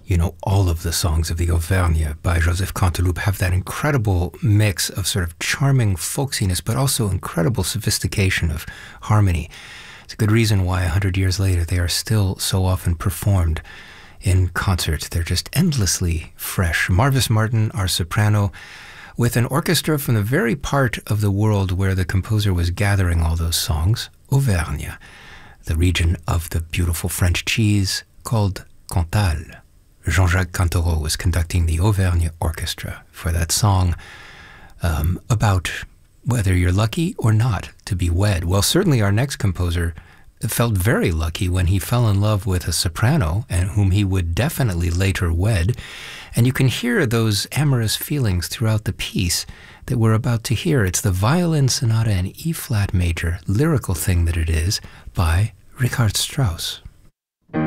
You know, all of the songs of the Auvergne by Joseph Canteloup have that incredible mix of sort of charming folksiness, but also incredible sophistication of harmony. It's a good reason why 100 years later they are still so often performed in concert. They're just endlessly fresh. Marvis Martin, our soprano, with an orchestra from the very part of the world where the composer was gathering all those songs, Auvergne, the region of the beautiful French cheese called Cantal. Jean-Jacques Cantereau was conducting the Auvergne Orchestra for that song about whether you're lucky or not to be wed. Well, certainly our next composer felt very lucky when he fell in love with a soprano, and whom he would definitely later wed. And you can hear those amorous feelings throughout the piece that we're about to hear. It's the Violin Sonata in E-flat major, lyrical thing that it is, by Richard Strauss.